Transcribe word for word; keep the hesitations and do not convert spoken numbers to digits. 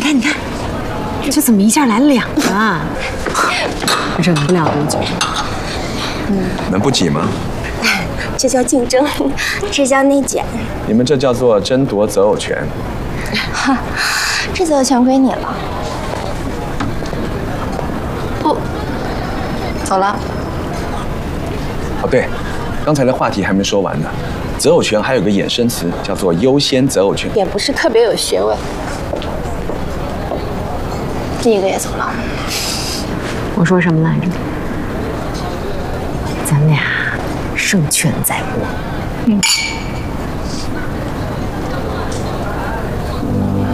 看，你看，这怎么一下来了两个啊？忍不了多久。 嗯，能不挤吗？ 这叫竞争，这叫内卷。 你们这叫做争夺择偶权。 哈，这择偶权归你了。不，走了。 哦，对，刚才的话题还没说完呢。择偶权还有个衍生词，叫做优先择偶权。 也不是特别有学问。第一个也走了。 我说什么来着？咱俩胜券在握。嗯。